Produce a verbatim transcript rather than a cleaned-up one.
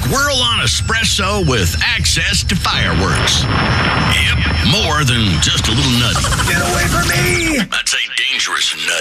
squirrel on espresso with access to fireworks. Yep, more than just a little nutty. Get away from me! That's a dangerous nut.